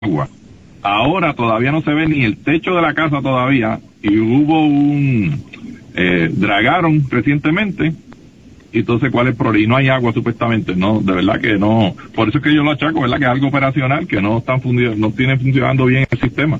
agua. Ahora todavía no se ve ni el techo de la casa todavía, y hubo dragaron recientemente, y entonces ¿cuál es el problema? Y no hay agua supuestamente, no, de verdad que no, por eso es que yo lo achaco, ¿verdad? Que es algo operacional, que no tiene funcionando bien el sistema.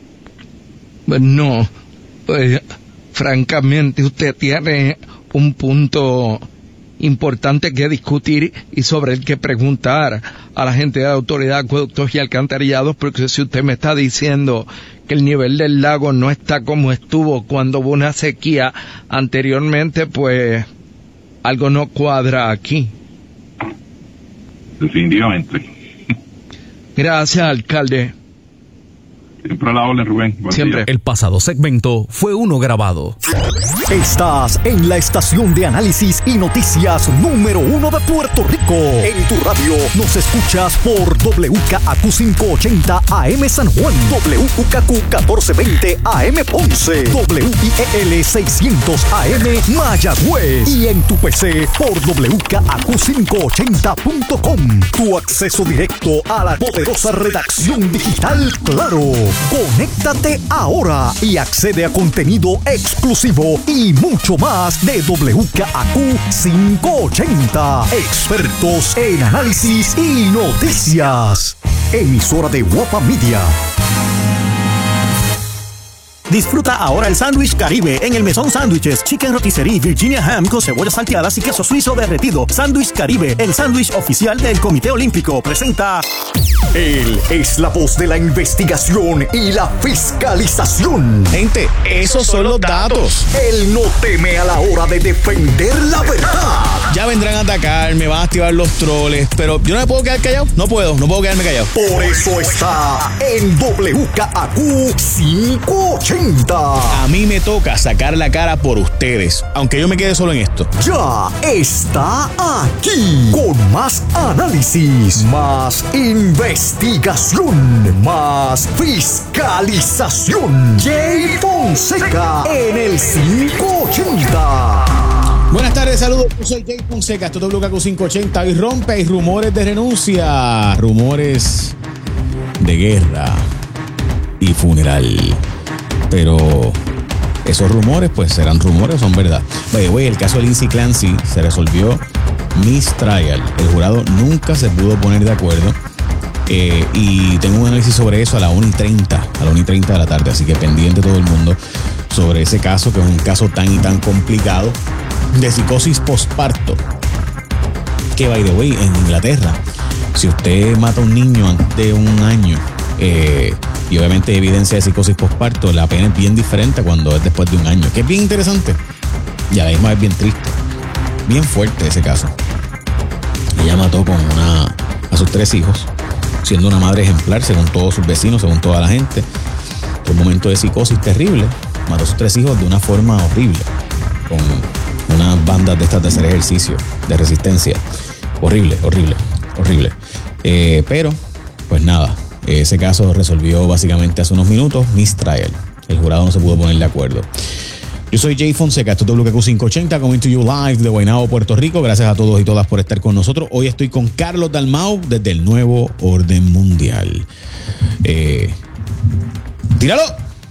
No, pues francamente usted tiene un punto importante que discutir y sobre el que preguntar a la gente de la Autoridad de Acueductos y Alcantarillados, porque si usted me está diciendo que el nivel del lago no está como estuvo cuando hubo una sequía anteriormente, pues algo no cuadra aquí. Definitivamente. Gracias, alcalde. Siempre a la orden, Rubén. Buen Siempre. día. El pasado segmento fue uno grabado. Estás en la estación de análisis y noticias número 1 de Puerto Rico. En tu radio nos escuchas por WKAQ 580 AM San Juan, WKQ 1420 AM Ponce, WIEL 600 AM Mayagüez y en tu PC por WKAQ580.com. Tu acceso directo a la poderosa redacción digital Claro. Conéctate ahora y accede a contenido exclusivo y mucho más de WKAQ 580. Expertos en análisis y noticias. Emisora de Guapa Media. Disfruta ahora el sándwich Caribe en el Mesón Sándwiches, Chicken Rotisserie, Virginia Ham con cebollas salteadas y queso suizo derretido. Sándwich Caribe, el sándwich oficial del Comité Olímpico, presenta. Él es la voz de la investigación y la fiscalización. Gente, esos son los datos. Él no teme a la hora de defender la verdad. Ya vendrán a atacar, me van a activar los troles, pero yo no me puedo quedar callado. No puedo quedarme callado. Por eso está en WKAQ 580. A mí me toca sacar la cara por ustedes, aunque yo me quede solo en esto. Ya está aquí con más análisis, más investigación, más fiscalización. Jay Fonseca en el 580. Buenas tardes, saludos, yo soy Jay Fonseca, esto es WKAQ 580 y rompe, hay rumores de renuncia, rumores de guerra y funeral. Pero esos rumores, pues serán rumores o son verdad. El caso de Lindsay Clancy se resolvió mistrial. El jurado nunca se pudo poner de acuerdo. Y tengo un análisis sobre eso a la 1:30 de la tarde. Así que pendiente todo el mundo sobre ese caso, que es un caso tan y tan complicado de psicosis posparto. Que, by the way, en Inglaterra, si usted mata a un niño antes de un año, y obviamente evidencia de psicosis posparto, la pena es bien diferente cuando es después de un año, que es bien interesante y a la misma vez bien triste, bien fuerte ese caso. Ella mató a sus 3 hijos, siendo una madre ejemplar según todos sus vecinos, según toda la gente. Un momento de psicosis terrible, mató a sus 3 hijos de una forma horrible, con unas bandas de estas de hacer ejercicio, de resistencia. Horrible. Pero, pues nada, ese caso resolvió básicamente hace unos minutos, mistrial. El jurado no se pudo poner de acuerdo. Yo soy Jay Fonseca, esto es WKAQ 580, coming to you live de Guaynabo, Puerto Rico. Gracias a todos y todas por estar con nosotros. Hoy estoy con Carlos Dalmau desde el Nuevo Orden Mundial. ¡Tíralo!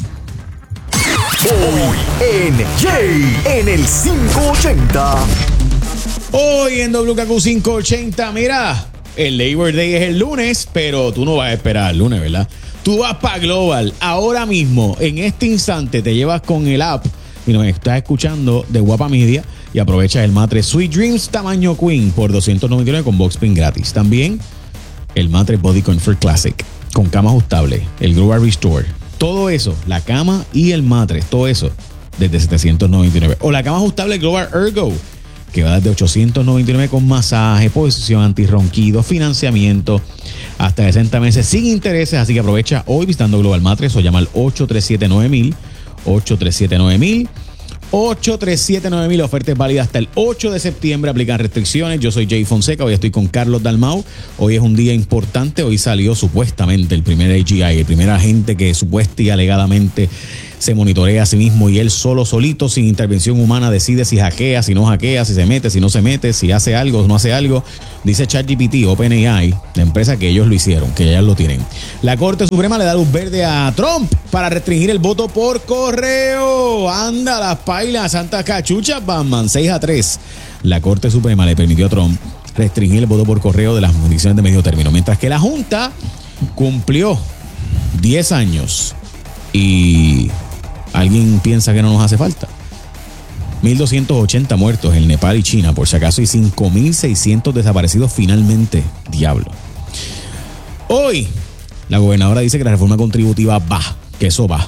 Hoy en Jay en el 580. Hoy en WKAQ 580, mira, el Labor Day es el lunes, pero tú no vas a esperar el lunes, ¿verdad? Tú vas para Global ahora mismo, en este instante, te llevas con el app y nos estás escuchando de Guapa Media y aprovechas el matre Sweet Dreams tamaño Queen por $299 con box spring gratis. También el matre Body Comfort Classic con cama ajustable, el Grow Restore, todo eso, la cama y el matre, todo eso desde $799. O la cama ajustable Global Ergo, que va desde $899 con masaje, posición antirronquido, financiamiento hasta 60 meses sin intereses. Así que aprovecha hoy visitando Global Mattress o llama al 837-9000, 837-9000. Oferta es válida hasta el 8 de septiembre. Aplican restricciones. Yo soy Jay Fonseca. Hoy estoy con Carlos Dalmau. Hoy es un día importante. Hoy salió supuestamente el primer AGI, el primer agente que supuesta y alegadamente se monitorea a sí mismo y él solito, sin intervención humana, decide si hackea, si no hackea, si se mete, si no se mete, si hace algo o no hace algo. Dice ChatGPT, OpenAI, la empresa que ellos lo hicieron, que ya lo tienen. La Corte Suprema le da luz verde a Trump para restringir el voto por correo. Anda, las pailas, santas cachuchas, Batman, 6-3. La Corte Suprema le permitió a Trump restringir el voto por correo de las elecciones de medio término, mientras que la Junta cumplió 10 años y alguien piensa que no nos hace falta. 1.280 muertos en Nepal y China, por si acaso, y 5.600 desaparecidos finalmente. Diablo. Hoy, la gobernadora dice que la reforma contributiva va, que eso va.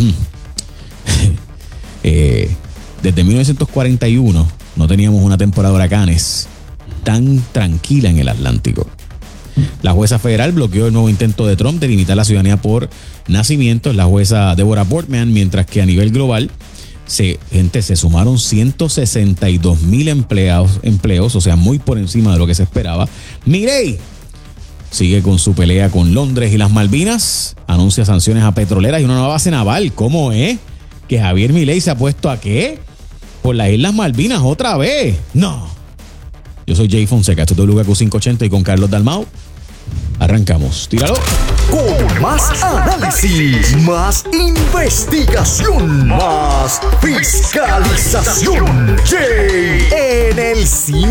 Desde 1941 no teníamos una temporada de huracanes tan tranquila en el Atlántico. La jueza federal bloqueó el nuevo intento de Trump de limitar la ciudadanía por nacimiento, la jueza Deborah Portman, mientras que a nivel global se sumaron 162,000 empleos, o sea, muy por encima de lo que se esperaba. Milei sigue con su pelea con Londres y las Malvinas, anuncia sanciones a petroleras y una nueva base naval. ¿Cómo es que Javier Milei se ha puesto a qué? Por las Islas Malvinas otra vez. No. Yo soy Jay Fonseca, esto es WKQ580 y con Carlos Dalmau arrancamos. Tíralo. Con más análisis, más investigación, más fiscalización. Jay en el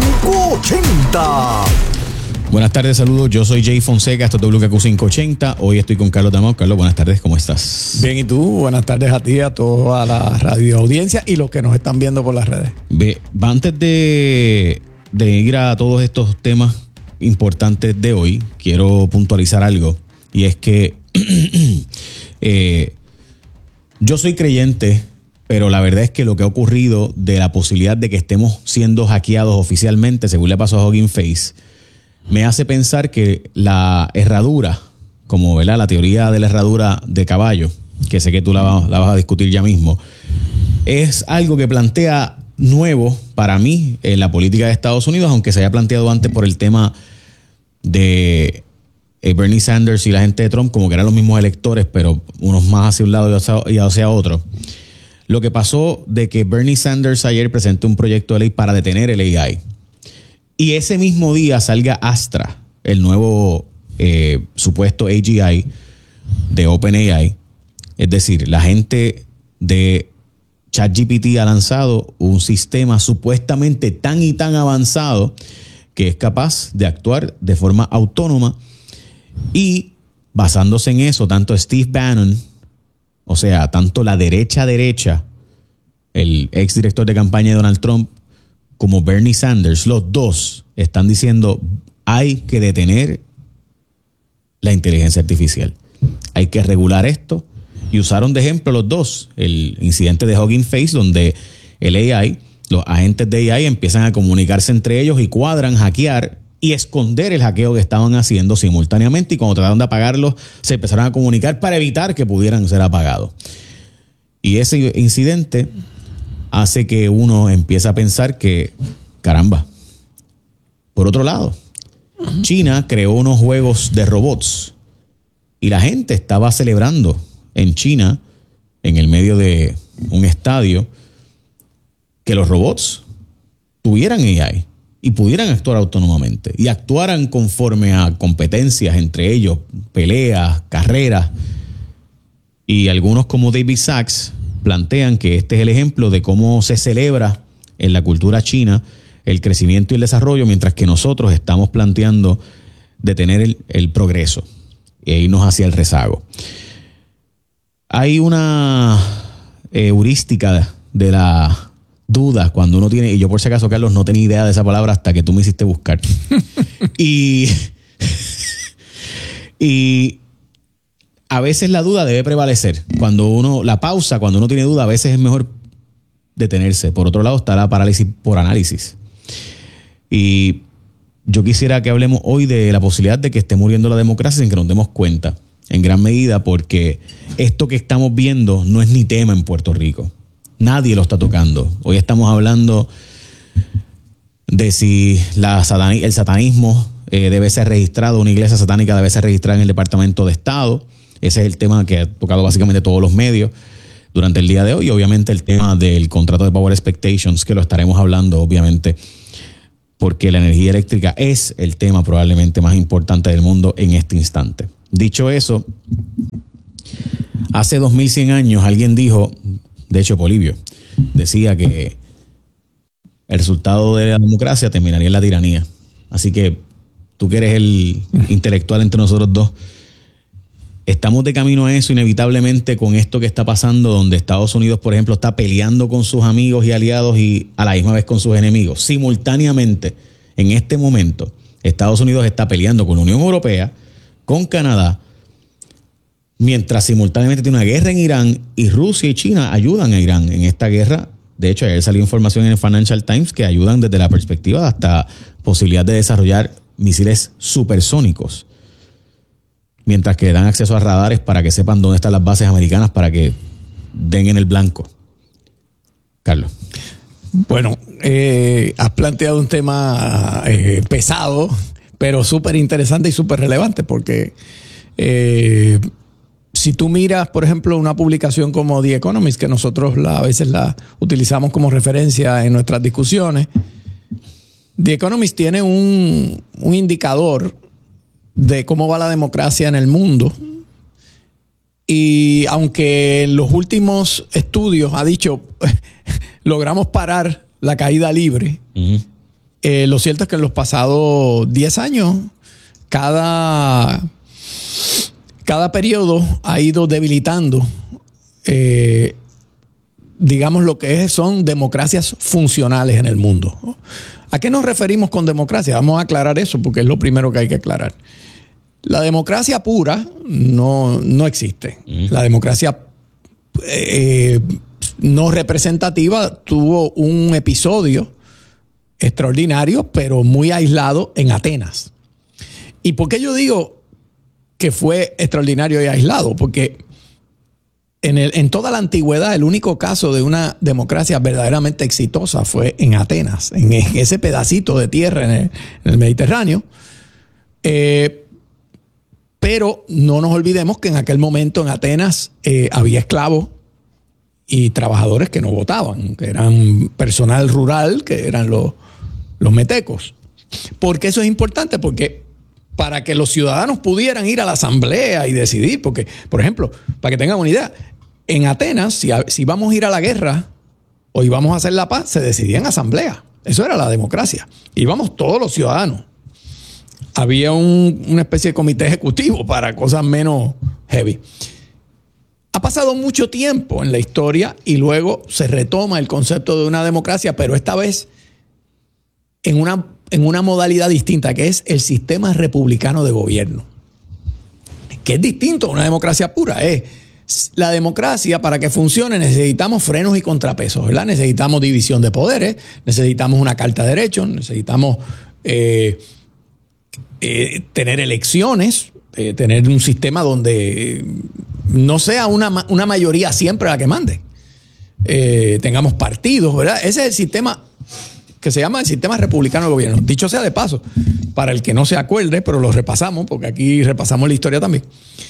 580. Buenas tardes, saludos. Yo soy Jay Fonseca, esto es WKQ580. Hoy estoy con Carlos Dalmau. Carlos, buenas tardes, ¿cómo estás? Bien, ¿y tú? Buenas tardes a ti, a toda la radio audiencia y los que nos están viendo por las redes. Antes de ir a todos estos temas importantes de hoy, quiero puntualizar algo, y es que yo soy creyente, pero la verdad es que lo que ha ocurrido de la posibilidad de que estemos siendo hackeados oficialmente, según le pasó a Hugging Face, me hace pensar que la herradura, como ¿verdad? La teoría de la herradura de caballo, que sé que tú la vas a discutir ya mismo, es algo que plantea nuevo para mí en la política de Estados Unidos, aunque se haya planteado antes por el tema de Bernie Sanders y la gente de Trump, como que eran los mismos electores, pero unos más hacia un lado y hacia otro. Lo que pasó de que Bernie Sanders ayer presentó un proyecto de ley para detener el AI, y ese mismo día salga Astra, el nuevo supuesto AGI de OpenAI, es decir, la gente de ChatGPT ha lanzado un sistema supuestamente tan y tan avanzado que es capaz de actuar de forma autónoma, y basándose en eso, tanto Steve Bannon, o sea, tanto la derecha, el exdirector de campaña de Donald Trump, como Bernie Sanders, los dos están diciendo hay que detener la inteligencia artificial. Hay que regular esto. Y usaron de ejemplo los dos el incidente de Hugging Face, donde el AI, los agentes de AI empiezan a comunicarse entre ellos y cuadran, hackear y esconder el hackeo que estaban haciendo simultáneamente, y cuando trataron de apagarlos se empezaron a comunicar para evitar que pudieran ser apagados. Y ese incidente hace que uno empiece a pensar que, caramba. Por otro lado, China creó unos juegos de robots y la gente estaba celebrando en China, en el medio de un estadio, que los robots tuvieran AI y pudieran actuar autónomamente y actuaran conforme a competencias entre ellos, peleas, carreras. Y algunos, como David Sachs, plantean que este es el ejemplo de cómo se celebra en la cultura china el crecimiento y el desarrollo, mientras que nosotros estamos planteando detener el progreso e irnos hacia el rezago. Hay una heurística de la duda cuando uno tiene, y yo por si acaso, Carlos, no tenía idea de esa palabra hasta que tú me hiciste buscar. y a veces la duda debe prevalecer. Cuando uno tiene duda, a veces es mejor detenerse. Por otro lado está la parálisis por análisis. Y yo quisiera que hablemos hoy de la posibilidad de que esté muriendo la democracia sin que nos demos cuenta, en gran medida porque esto que estamos viendo no es ni tema en Puerto Rico. Nadie lo está tocando. Hoy estamos hablando de si el satanismo debe ser registrado, una iglesia satánica debe ser registrada en el Departamento de Estado. Ese es el tema que ha tocado básicamente todos los medios. durante el día de hoy. Y obviamente el tema del contrato de Power Expectations, que lo estaremos hablando, obviamente, porque la energía eléctrica es el tema probablemente más importante del mundo en este instante. Dicho eso, hace 2100 años alguien dijo, de hecho Polibio, decía que el resultado de la democracia terminaría en la tiranía. Así que tú que eres el intelectual entre nosotros dos, estamos de camino a eso inevitablemente con esto que está pasando, donde Estados Unidos, por ejemplo, está peleando con sus amigos y aliados y a la misma vez con sus enemigos. Simultáneamente, en este momento, Estados Unidos está peleando con la Unión Europea, con Canadá, mientras simultáneamente tiene una guerra en Irán y Rusia y China ayudan a Irán en esta guerra. De hecho, ayer salió información en el Financial Times que ayudan desde la perspectiva de hasta posibilidad de desarrollar misiles supersónicos, mientras que dan acceso a radares para que sepan dónde están las bases americanas para que den en el blanco. Carlos. Bueno, has planteado un tema pesado, pero súper interesante y súper relevante, porque si tú miras, por ejemplo, una publicación como The Economist, que nosotros a veces la utilizamos como referencia en nuestras discusiones, The Economist tiene un indicador de cómo va la democracia en el mundo. Y aunque en los últimos estudios ha dicho logramos parar la caída libre, lo cierto es que en los pasados 10 años cada periodo ha ido debilitando digamos lo que son democracias funcionales en el mundo. ¿A qué nos referimos con democracia? Vamos a aclarar eso porque es lo primero que hay que aclarar. La democracia pura no existe. La democracia no representativa tuvo un episodio extraordinario, pero muy aislado en Atenas. ¿Y por qué yo digo que fue extraordinario y aislado? Porque en toda la antigüedad el único caso de una democracia verdaderamente exitosa fue en Atenas, en ese pedacito de tierra en el Mediterráneo. Pero no nos olvidemos que en aquel momento en Atenas había esclavos y trabajadores que no votaban, que eran personal rural, que eran los metecos. ¿Por qué eso es importante? Porque para que los ciudadanos pudieran ir a la asamblea y decidir, porque, por ejemplo, para que tengan una idea, en Atenas, si vamos a ir a la guerra o íbamos a hacer la paz, se decidía en asamblea. Eso era la democracia. Íbamos todos los ciudadanos. Había una especie de comité ejecutivo para cosas menos heavy. Ha pasado mucho tiempo en la historia y luego se retoma el concepto de una democracia, pero esta vez en una modalidad distinta, que es el sistema republicano de gobierno, que es distinto a una democracia pura. La democracia, para que funcione, necesitamos frenos y contrapesos, ¿verdad? Necesitamos división de poderes, necesitamos una carta de derechos, necesitamos tener elecciones, tener un sistema donde no sea una mayoría siempre la que mande. Tengamos partidos, ¿verdad? Ese es el sistema que se llama el sistema republicano de gobierno. Dicho sea de paso, para el que no se acuerde, pero lo repasamos, porque aquí repasamos la historia también.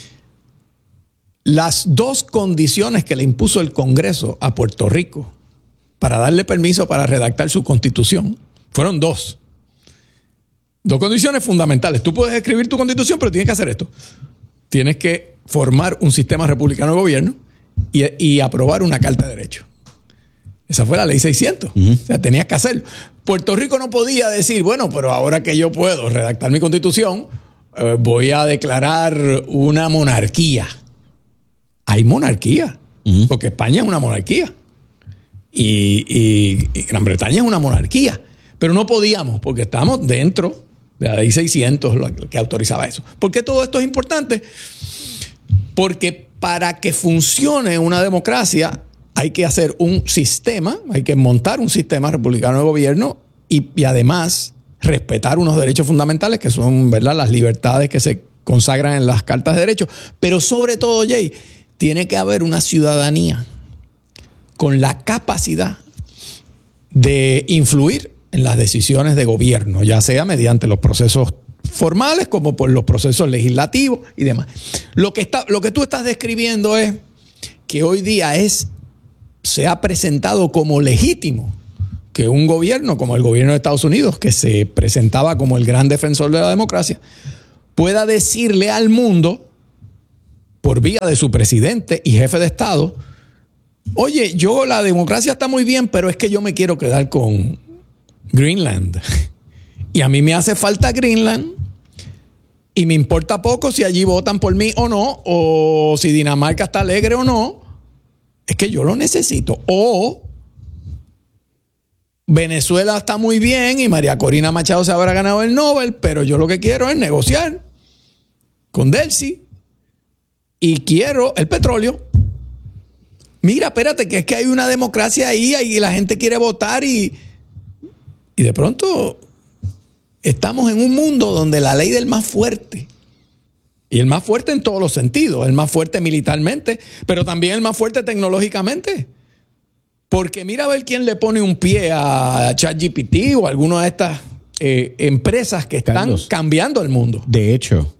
Las dos condiciones que le impuso el Congreso a Puerto Rico para darle permiso para redactar su constitución fueron dos. Dos condiciones fundamentales. Tú puedes escribir tu constitución, pero tienes que hacer esto. Tienes que formar un sistema republicano de gobierno y aprobar una carta de derechos. Esa fue la ley 600. O sea, tenías que hacerlo. Puerto Rico no podía decir, bueno, pero ahora que yo puedo redactar mi constitución, voy a declarar una monarquía. Hay monarquía, porque España es una monarquía. Y Gran Bretaña es una monarquía. Pero no podíamos, porque estamos dentro de la ley 600, lo que autorizaba eso. ¿Por qué todo esto es importante? Porque para que funcione una democracia hay que hacer un sistema, hay que montar un sistema republicano de gobierno y además respetar unos derechos fundamentales que son, ¿verdad?, las libertades que se consagran en las cartas de derechos. Pero sobre todo, Jay, tiene que haber una ciudadanía con la capacidad de influir en las decisiones de gobierno, ya sea mediante los procesos formales como por los procesos legislativos y demás. Lo que tú estás describiendo es que hoy día se ha presentado como legítimo que un gobierno como el gobierno de Estados Unidos, que se presentaba como el gran defensor de la democracia, pueda decirle al mundo, por vía de su presidente y jefe de Estado, oye, la democracia está muy bien, pero es que yo me quiero quedar con Greenland. Y a mí me hace falta Greenland y me importa poco si allí votan por mí o no, o si Dinamarca está alegre o no. Es que yo lo necesito. O Venezuela está muy bien y María Corina Machado se habrá ganado el Nobel, pero yo lo que quiero es negociar con Delcy y quiero el petróleo. Mira, espérate, que es que hay una democracia ahí y la gente quiere votar y de pronto estamos en un mundo donde la ley del más fuerte, y el más fuerte en todos los sentidos, el más fuerte militarmente, pero también el más fuerte tecnológicamente. Porque mira a ver quién le pone un pie a ChatGPT o a alguna de estas empresas que están Carlos, cambiando el mundo. De hecho,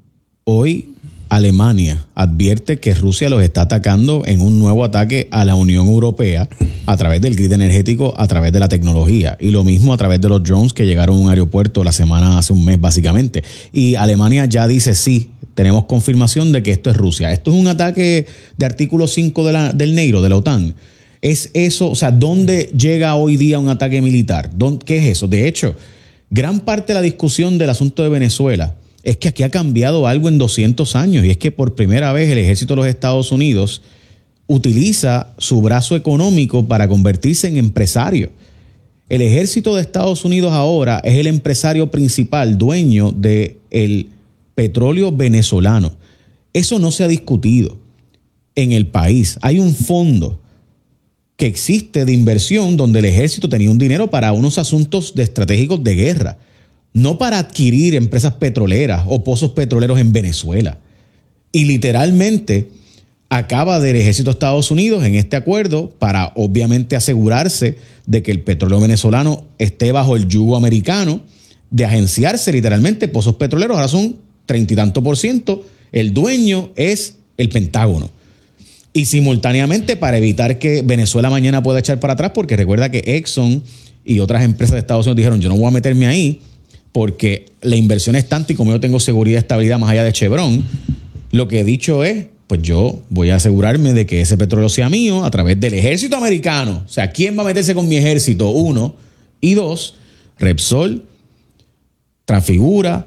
hoy Alemania advierte que Rusia los está atacando en un nuevo ataque a la Unión Europea a través del grid energético, a través de la tecnología. Y lo mismo a través de los drones que llegaron a un aeropuerto hace un mes básicamente. Y Alemania ya dice sí, tenemos confirmación de que esto es Rusia. Esto es un ataque de artículo 5 del NEIRO, de la OTAN. Es eso, o sea, ¿dónde llega hoy día un ataque militar? ¿Qué es eso? De hecho, gran parte de la discusión del asunto de Venezuela es que aquí ha cambiado algo en 200 años y es que por primera vez el ejército de los Estados Unidos utiliza su brazo económico para convertirse en empresario. El ejército de Estados Unidos ahora es el empresario principal, dueño del petróleo venezolano. Eso no se ha discutido en el país. Hay un fondo que existe de inversión donde el ejército tenía un dinero para unos asuntos estratégicos de guerra, no para adquirir empresas petroleras o pozos petroleros en Venezuela. Y literalmente acaba del ejército de Estados Unidos en este acuerdo para obviamente asegurarse de que el petróleo venezolano esté bajo el yugo americano, de agenciarse literalmente pozos petroleros. Ahora son 30 y tanto %. El dueño es el Pentágono. Y simultáneamente para evitar que Venezuela mañana pueda echar para atrás, porque recuerda que Exxon y otras empresas de Estados Unidos dijeron yo no voy a meterme ahí porque la inversión es tanta y como yo tengo seguridad y estabilidad más allá de Chevron, lo que he dicho es, pues yo voy a asegurarme de que ese petróleo sea mío a través del ejército americano. O sea, ¿quién va a meterse con mi ejército? 1. Y 2, Repsol, Transfigura,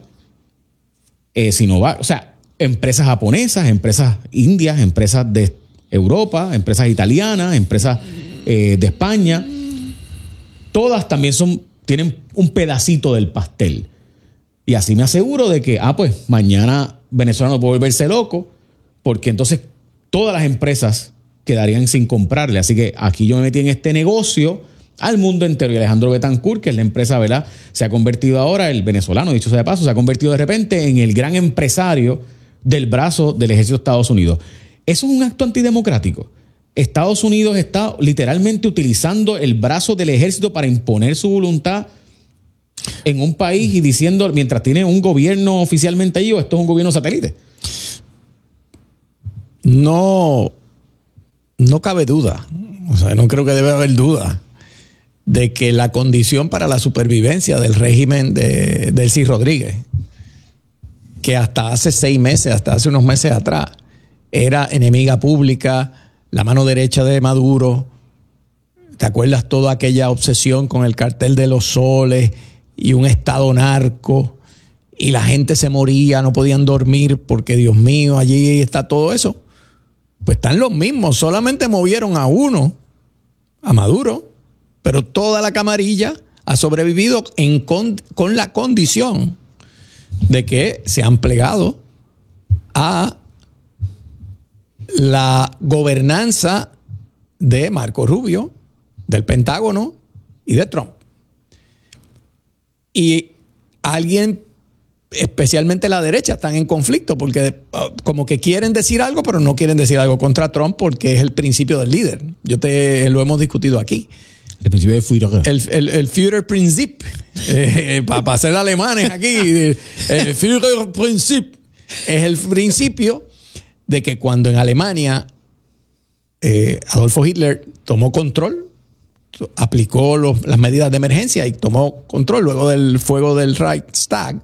Sinovac, o sea, empresas japonesas, empresas indias, empresas de Europa, empresas italianas, empresas de España, todas también tienen un pedacito del pastel. Y así me aseguro de que, pues mañana Venezuela no puede volverse loco, porque entonces todas las empresas quedarían sin comprarle. Así que aquí yo me metí en este negocio al mundo entero. Y Alejandro Betancourt, que es la empresa, ¿verdad?, se ha convertido ahora, el venezolano, dicho sea de paso, se ha convertido de repente en el gran empresario del brazo del ejército de Estados Unidos. Eso es un acto antidemocrático. Estados Unidos está literalmente utilizando el brazo del ejército para imponer su voluntad en un país y diciendo, mientras tiene un gobierno oficialmente allí, o esto es un gobierno satélite. No cabe duda, o sea, no creo que debe haber duda de que la condición para la supervivencia del régimen de Delcy Rodríguez, que hasta hace 6 meses, hasta hace unos meses atrás, era enemiga pública, la mano derecha de Maduro. ¿Te acuerdas toda aquella obsesión con el cartel de los soles y un estado narco? Y la gente se moría, no podían dormir porque, Dios mío, allí está todo eso. Pues están los mismos, solamente movieron a uno, a Maduro, pero toda la camarilla ha sobrevivido con la condición de que se han plegado a la gobernanza de Marco Rubio, del Pentágono y de Trump. Y alguien, especialmente la derecha, están en conflicto porque como que quieren decir algo, pero no quieren decir algo contra Trump porque es el principio del líder. Lo hemos discutido aquí. El principio de Führer. El Führerprinzip. Para ser alemanes aquí. El Führerprinzip es el principio de que cuando en Alemania Adolfo Hitler tomó control, aplicó las medidas de emergencia y tomó control luego del fuego del Reichstag.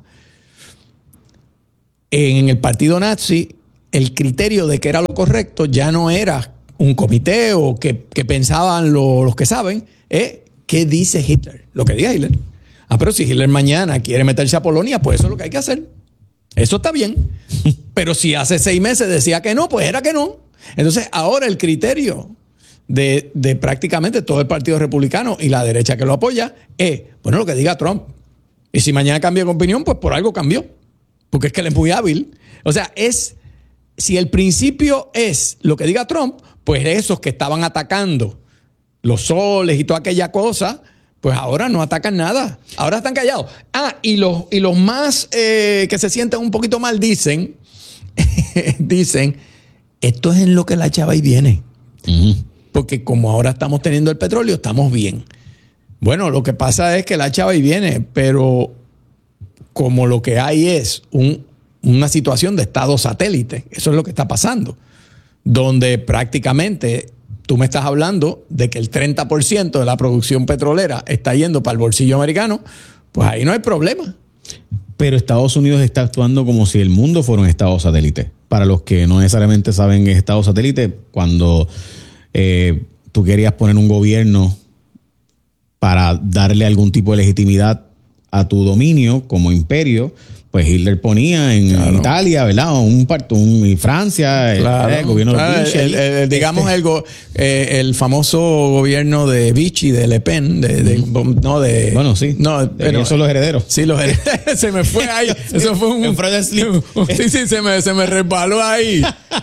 En el partido nazi, el criterio de que era lo correcto ya no era un comité o que pensaban los que saben, ¿qué dice Hitler? Lo que diga Hitler. Pero si Hitler mañana quiere meterse a Polonia, pues eso es lo que hay que hacer. Eso está bien. Pero si hace 6 meses decía que no, pues era que no. Entonces, ahora el criterio de prácticamente todo el Partido Republicano y la derecha que lo apoya es, bueno, lo que diga Trump. Y si mañana cambia de opinión, pues por algo cambió. Porque es que él es muy hábil. O sea, si el principio es lo que diga Trump, pues esos que estaban atacando los soles y toda aquella cosa, pues ahora no atacan nada. Ahora están callados. Y los más que se sienten un poquito mal dicen, esto es en lo que la chava y viene. Porque como ahora estamos teniendo el petróleo, estamos bien. Bueno, lo que pasa es que la chava y viene, pero como lo que hay es una situación de estado satélite, eso es lo que está pasando, donde prácticamente tú me estás hablando de que el 30% de la producción petrolera está yendo para el bolsillo americano, pues ahí no hay problema. Pero Estados Unidos está actuando como si el mundo fuera un estado satélite. Para los que no necesariamente saben qué es estado satélite, cuando tú querías poner un gobierno para darle algún tipo de legitimidad a tu dominio como imperio, pues Hitler ponía en Italia, ¿verdad? En Francia, el gobierno de Vichy. Digamos el famoso gobierno de Vichy, de Le Pen, bueno, sí. No, pero son los herederos. Sí, los herederos. Se me fue ahí. Eso fue un sí, se me resbaló ahí.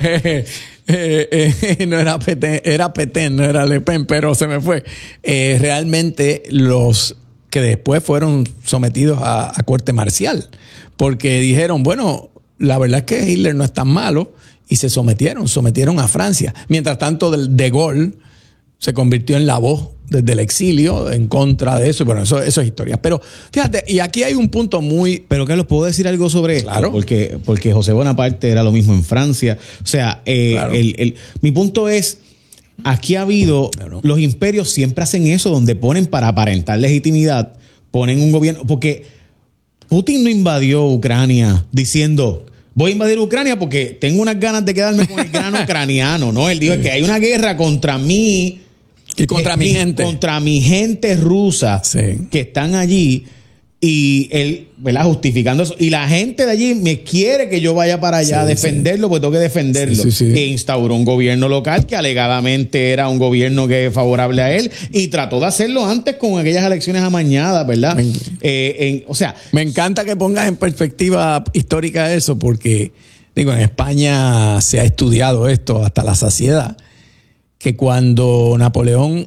No era Petén, era Petén, no era Le Pen, pero se me fue. Realmente los que después fueron sometidos a corte marcial, porque dijeron, bueno, la verdad es que Hitler no es tan malo, y se sometieron a Francia. Mientras tanto, De Gaulle se convirtió en la voz desde el exilio en contra de eso. Bueno, eso es historia. Pero fíjate, y aquí hay un punto muy... Pero Carlos, ¿puedo decir algo sobre esto? Claro. Porque José Bonaparte era lo mismo en Francia. O sea, Claro. Mi punto es, aquí ha habido... Claro. Los imperios siempre hacen eso, donde ponen para aparentar legitimidad, ponen un gobierno... Porque Putin no invadió Ucrania diciendo... Voy a invadir Ucrania porque tengo unas ganas de quedarme con el grano ucraniano, ¿no? Él dijo que hay una guerra contra mí y contra mi gente. Contra mi gente rusa, Sí. que están allí, y él, ¿verdad? Justificando eso. Y la gente de allí me quiere que yo vaya para allá a defenderlo, pues tengo que defenderlo. Sí. E instauró un gobierno local que alegadamente era un gobierno que es favorable a él, y trató de hacerlo antes con aquellas elecciones amañadas, ¿verdad? O sea, Me encanta que pongas en perspectiva histórica eso, porque, digo, en España se ha estudiado esto hasta la saciedad, que cuando Napoleón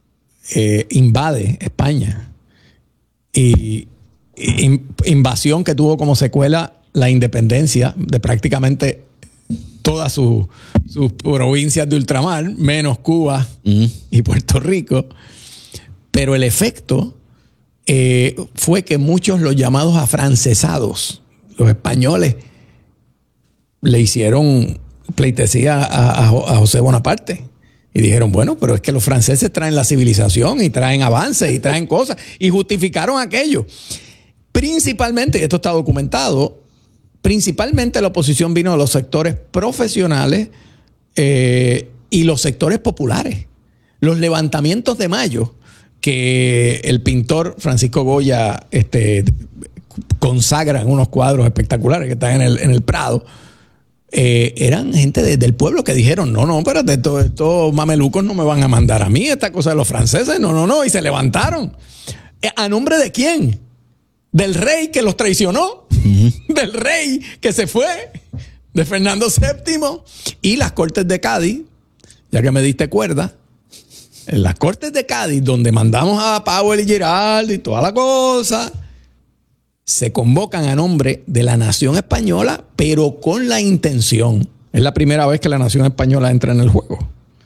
invade España, y invasión que tuvo como secuela la independencia de prácticamente todas sus provincias de ultramar, menos Cuba y Puerto Rico, pero el efecto fue que muchos, los llamados afrancesados, los españoles, le hicieron pleitesía a José Bonaparte. Y dijeron, bueno, pero es que los franceses traen la civilización y traen avances y traen cosas, y justificaron aquello. Principalmente, y esto está documentado, principalmente la oposición vino de los sectores profesionales y los sectores populares. Los levantamientos de mayo, que el pintor Francisco Goya consagra en unos cuadros espectaculares que están en el Prado, eran gente del pueblo que dijeron, no, espérate, estos mamelucos no me van a mandar a mí, esta cosa de los franceses, no, y se levantaron. ¿A nombre de quién? Del rey que los traicionó, del rey que se fue, de Fernando VII, y las Cortes de Cádiz, ya que me diste cuerda, en las Cortes de Cádiz, donde mandamos a Powell y Giraldo y toda la cosa, se convocan a nombre de la nación española, pero con la intención, es la primera vez que la nación española entra en el juego,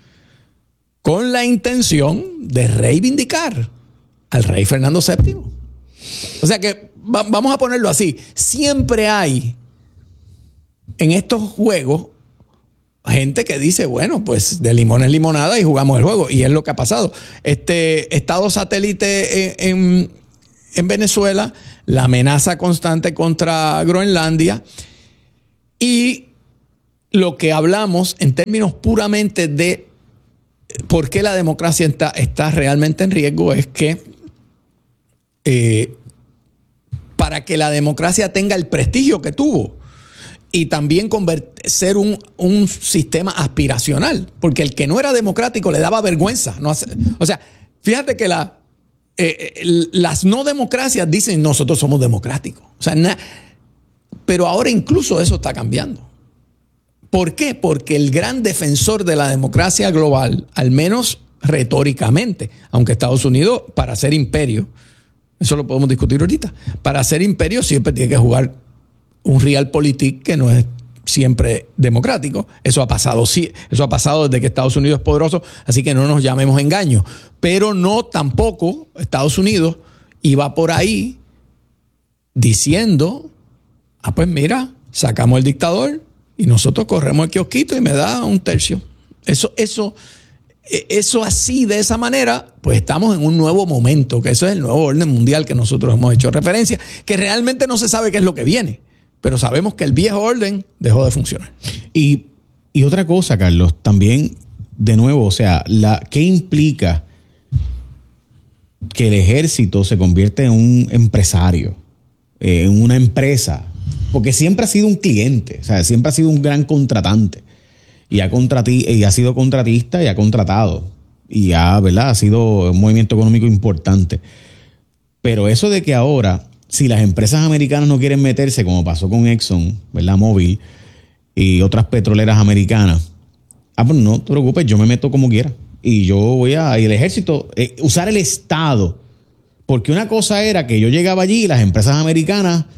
con la intención de reivindicar al rey Fernando VII. O sea que vamos a ponerlo así, siempre hay en estos juegos gente que dice, bueno, pues de limón es limonada y jugamos el juego. Y es lo que ha pasado. Estado satélite en Venezuela, la amenaza constante contra Groenlandia y lo que hablamos en términos puramente de por qué la democracia está realmente en riesgo es que para que la democracia tenga el prestigio que tuvo y también ser un sistema aspiracional, porque el que no era democrático le daba vergüenza. O sea, fíjate que las no democracias dicen nosotros somos democráticos. O sea, pero ahora incluso eso está cambiando. ¿Por qué? Porque el gran defensor de la democracia global, al menos retóricamente, aunque Estados Unidos, para ser imperio, eso lo podemos discutir ahorita, para ser imperio siempre tiene que jugar un realpolitik que no es siempre democrático. Eso ha pasado, sí, eso ha pasado desde que Estados Unidos es poderoso, así que no nos llamemos engaños. Pero no tampoco Estados Unidos iba por ahí diciendo, pues mira, sacamos el dictador y nosotros corremos el kiosquito y me da un tercio. Eso así, de esa manera, pues estamos en un nuevo momento, que eso es el nuevo orden mundial que nosotros hemos hecho referencia, que realmente no se sabe qué es lo que viene, pero sabemos que el viejo orden dejó de funcionar. Y otra cosa, Carlos, también, de nuevo, o sea, ¿qué implica que el ejército se convierte en un empresario, en una empresa? Porque siempre ha sido un cliente, o sea, siempre ha sido un gran contratante. Y ha sido contratista y ha contratado. Y ¿verdad? Ha sido un movimiento económico importante. Pero eso de que ahora, si las empresas americanas no quieren meterse, como pasó con Exxon, ¿verdad? Mobil y otras petroleras americanas, pues no te preocupes, yo me meto como quiera. Y yo voy y el ejército, usar el Estado. Porque una cosa era que yo llegaba allí y las empresas americanas,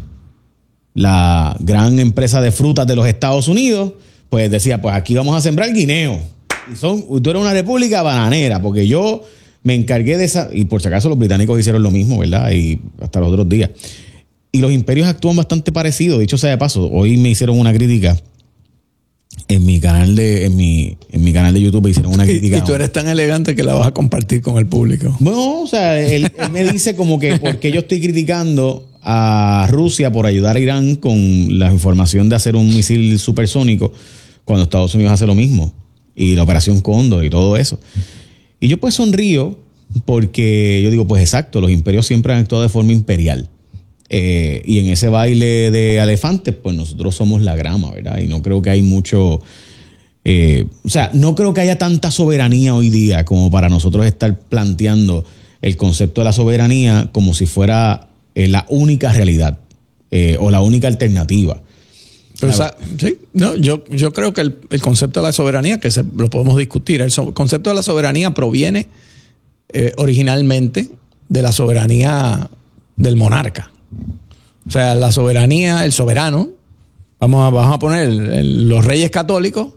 la gran empresa de frutas de los Estados Unidos, pues decía, pues aquí vamos a sembrar guineo. Y tú eres una república bananera, porque yo me encargué de esa, y por si acaso los británicos hicieron lo mismo, ¿verdad? Y hasta los otros días. Y los imperios actúan bastante parecido. Dicho sea de paso, hoy me hicieron una crítica en mi canal de canal de YouTube, me hicieron una crítica. Y tú eres tan elegante que la vas a compartir con el público. No, o sea, él me dice como que porque yo estoy criticando a Rusia por ayudar a Irán con la información de hacer un misil supersónico cuando Estados Unidos hace lo mismo, y la operación Cóndor y todo eso. Y yo pues sonrío porque yo digo, pues exacto, los imperios siempre han actuado de forma imperial. Y en ese baile de elefantes, pues nosotros somos la grama, ¿verdad? Y no creo que hay mucho... o sea, no creo que haya tanta soberanía hoy día como para nosotros estar planteando el concepto de la soberanía como si fuera la única realidad o la única alternativa. Pero, sí, no, yo creo que el concepto de la soberanía, que lo podemos discutir, el concepto de la soberanía proviene originalmente de la soberanía del monarca. O sea, la soberanía, el soberano, vamos a poner los reyes católicos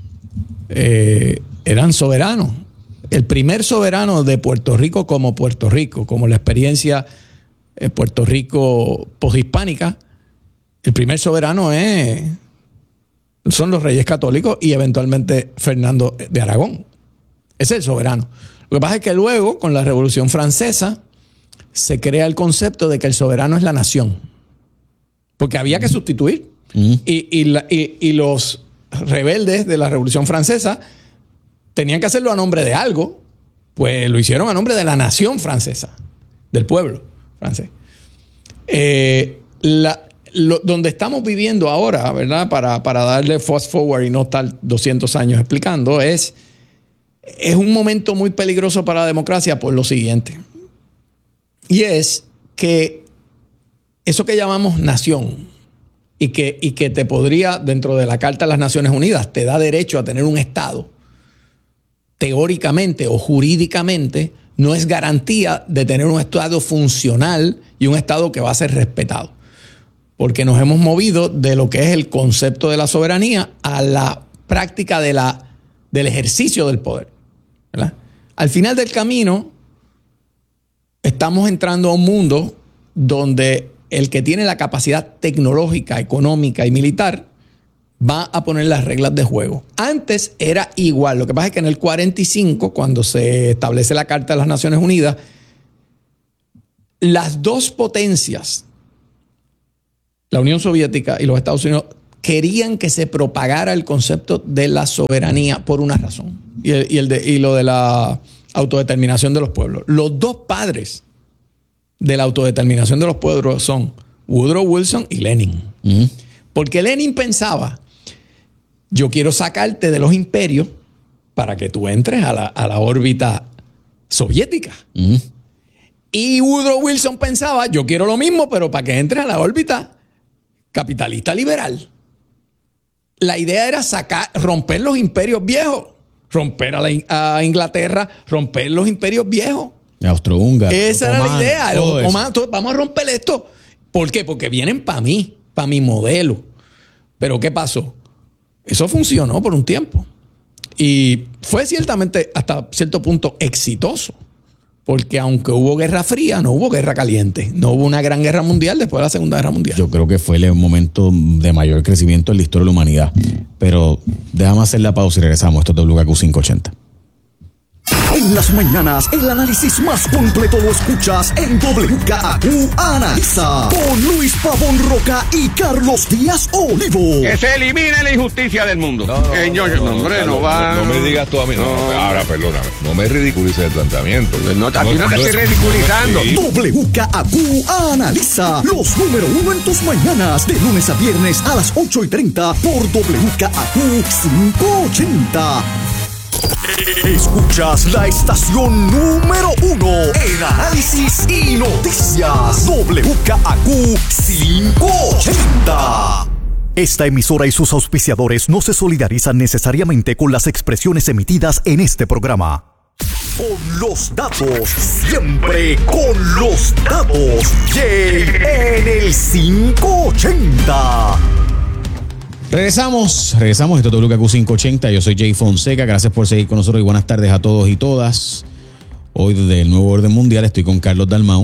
eran soberanos. El primer soberano de Puerto Rico, como la experiencia Puerto Rico poshispánica, el primer soberano son los reyes católicos y eventualmente Fernando de Aragón. Ese es el soberano. Lo que pasa es que luego, con la Revolución Francesa, se crea el concepto de que el soberano es la nación. Porque había que sustituir. Y los rebeldes de la Revolución Francesa tenían que hacerlo a nombre de algo, pues lo hicieron a nombre de la nación francesa, del pueblo francés. Donde estamos viviendo ahora, ¿verdad? Para darle fast forward y no estar 200 años explicando, es un momento muy peligroso para la democracia por lo siguiente. Y es que eso que llamamos nación y que te podría, dentro de la Carta de las Naciones Unidas, te da derecho a tener un Estado, teóricamente o jurídicamente, no es garantía de tener un Estado funcional y un Estado que va a ser respetado. Porque nos hemos movido de lo que es el concepto de la soberanía a la práctica del ejercicio del poder, ¿verdad? Al final del camino, estamos entrando a un mundo donde el que tiene la capacidad tecnológica, económica y militar va a poner las reglas de juego. Antes era igual. Lo que pasa es que en el 45, cuando se establece la Carta de las Naciones Unidas, las dos potencias, la Unión Soviética y los Estados Unidos, querían que se propagara el concepto de la soberanía por una razón. Y lo de la autodeterminación de los pueblos. Los dos padres de la autodeterminación de los pueblos son Woodrow Wilson y Lenin. Porque Lenin pensaba, yo quiero sacarte de los imperios para que tú entres a la órbita soviética. Y Woodrow Wilson pensaba, yo quiero lo mismo, pero para que entres a la órbita capitalista liberal. La idea era romper los imperios viejos, romper a Inglaterra, romper los imperios viejos. Austrohúngaro. Esa era la idea. Entonces, Vamos a romper esto. ¿Por qué? Porque vienen para mí, para mi modelo. Pero ¿qué pasó? Eso funcionó por un tiempo. Y fue ciertamente hasta cierto punto exitoso. Porque aunque hubo guerra fría, no hubo guerra caliente. No hubo una gran guerra mundial después de la Segunda Guerra Mundial. yo creo que fue el momento de mayor crecimiento en la historia de la humanidad. Pero déjame hacer la pausa y regresamos. Esto es WKQ 580. En las mañanas, el análisis más completo lo escuchas en WKQ Analiza. Con Luis Pavón Roca y Carlos Díaz Olivo. Que se elimine la injusticia del mundo. No me digas tú a mí. Ahora, perdóname. No me ridiculices el planteamiento. Aquí no te estoy ridiculizando. WKQ Analiza. Los número uno en tus mañanas. De lunes a viernes a las 8:30 por WKQ 580. Escuchas la estación número uno en análisis y noticias. WKQ 580. Esta emisora y sus auspiciadores no se solidarizan necesariamente con las expresiones emitidas en este programa. Con los datos, siempre con los datos. Jay en el 580. Regresamos. Esto es WKQ 580. Yo soy Jay Fonseca. Gracias por seguir con nosotros y buenas tardes a todos y todas. Hoy desde el Nuevo Orden Mundial estoy con Carlos Dalmau.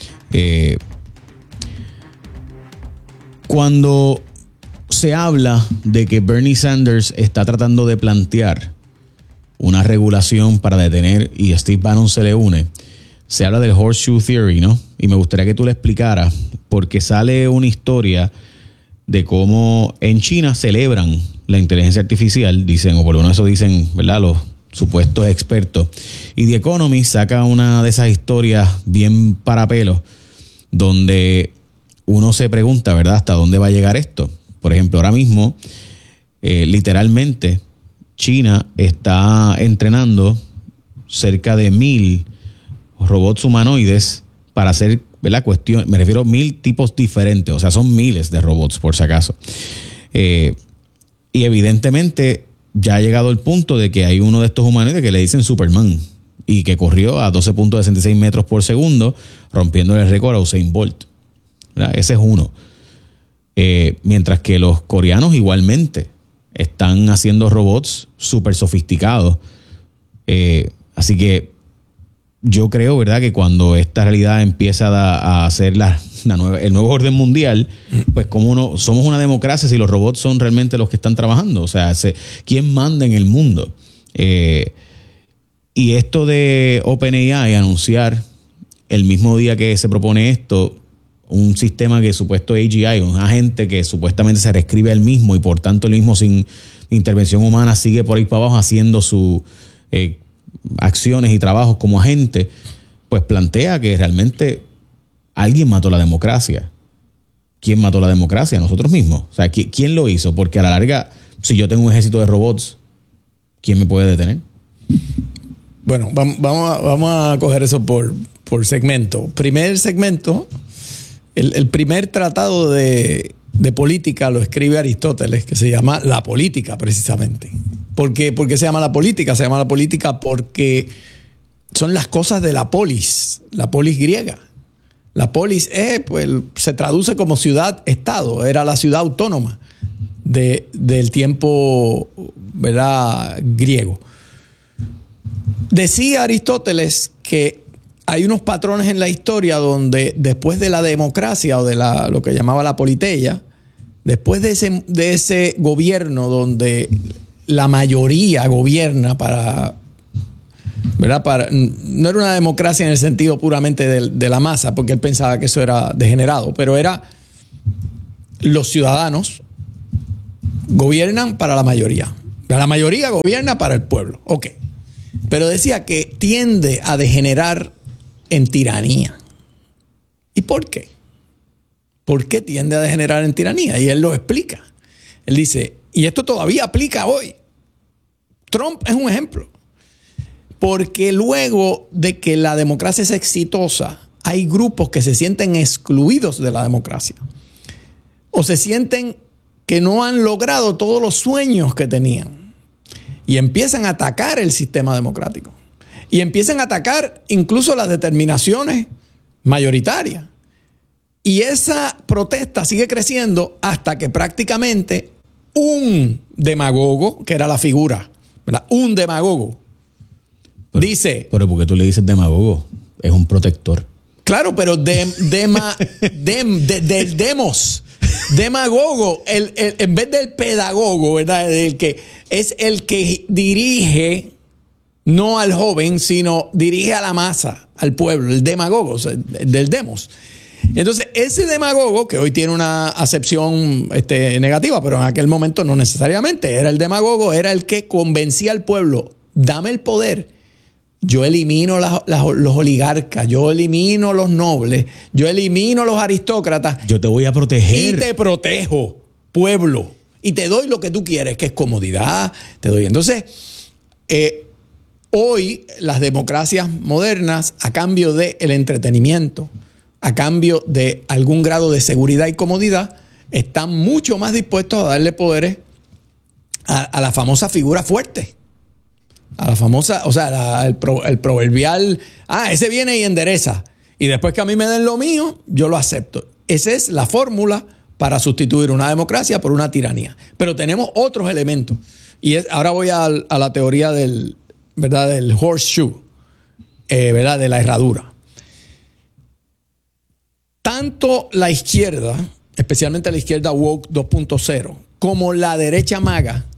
Cuando se habla de que Bernie Sanders está tratando de plantear una regulación para detener y Steve Bannon se le une, se habla del Horseshoe Theory, ¿no? Y me gustaría que tú le explicaras, porque sale una historia de cómo en China celebran la inteligencia artificial, dicen, o por lo menos eso dicen, ¿verdad?, los supuestos expertos. Y The Economist saca una de esas historias bien para pelos, donde uno se pregunta, ¿verdad?, hasta dónde va a llegar esto. Por ejemplo, ahora mismo, literalmente, China está entrenando cerca de 1,000 robots humanoides para hacer, ¿verdad?, me refiero a 1,000 tipos diferentes, o sea, son miles de robots, por si acaso. Y evidentemente ya ha llegado el punto de que hay uno de estos humanoides que le dicen Superman y que corrió a 12.66 metros por segundo, rompiendo el récord a Usain Bolt, ¿verdad? Ese es uno. Mientras que los coreanos igualmente están haciendo robots súper sofisticados. Así que yo creo, ¿verdad?, que cuando esta realidad empieza a hacer el nuevo orden mundial, pues como somos una democracia si los robots son realmente los que están trabajando. O sea, ¿quién manda en el mundo? Y esto de OpenAI anunciar el mismo día que se propone esto, un sistema que supuesto AGI, un agente que supuestamente se reescribe él mismo y por tanto él mismo sin intervención humana sigue por ahí para abajo haciendo sus acciones y trabajos como agente, pues plantea que realmente alguien mató la democracia. ¿Quién mató la democracia? Nosotros mismos. O sea, ¿quién lo hizo? Porque a la larga, si yo tengo un ejército de robots, ¿quién me puede detener? Bueno, vamos a coger eso por segmento. Primer segmento, el primer tratado de política lo escribe Aristóteles, que se llama La Política, precisamente. ¿Por qué se llama La Política? Se llama La Política porque son las cosas de la polis griega. La polis pues, se traduce como ciudad-estado, era la ciudad autónoma del tiempo, ¿verdad?, griego. Decía Aristóteles que hay unos patrones en la historia donde después de la democracia o de lo que llamaba la politeia, después de ese gobierno donde la mayoría gobierna ¿verdad? No era una democracia en el sentido puramente de la masa, porque él pensaba que eso era degenerado, pero era los ciudadanos gobiernan para la mayoría. La mayoría gobierna para el pueblo. Ok. Pero decía que tiende a degenerar en tiranía. ¿Y por qué? ¿Por qué tiende a degenerar en tiranía? Y él lo explica. Él dice, y esto todavía aplica hoy. Trump es un ejemplo. Porque luego de que la democracia es exitosa, hay grupos que se sienten excluidos de la democracia. O se sienten que no han logrado todos los sueños que tenían. Y empiezan a atacar el sistema democrático. Y empiezan a atacar incluso las determinaciones mayoritarias. Y esa protesta sigue creciendo hasta que prácticamente un demagogo, que era la figura, ¿verdad? Un demagogo, dice... Pero ¿por qué tú le dices demagogo? Es un protector. Claro, pero del demos. Demagogo, en vez del pedagogo, ¿verdad? El que es el que dirige, no al joven, sino dirige a la masa, al pueblo, el demagogo, o sea, del demos. Entonces, ese demagogo, que hoy tiene una acepción negativa, pero en aquel momento no necesariamente, era el demagogo, era el que convencía al pueblo, dame el poder. Yo elimino los oligarcas, yo elimino los nobles, yo elimino los aristócratas. Yo te voy a proteger. Y te protejo, pueblo. Y te doy lo que tú quieres, que es comodidad. Te doy. Entonces, hoy las democracias modernas, a cambio del entretenimiento, a cambio de algún grado de seguridad y comodidad, están mucho más dispuestos a darle poderes a la famosa figura fuerte. A la famosa, o sea, el proverbial, ese viene y endereza. Y después que a mí me den lo mío, yo lo acepto. Esa es la fórmula para sustituir una democracia por una tiranía. Pero tenemos otros elementos. Y ahora voy a la teoría del horseshoe, ¿verdad? De la herradura. Tanto la izquierda, especialmente la izquierda woke 2.0, como la derecha MAGA,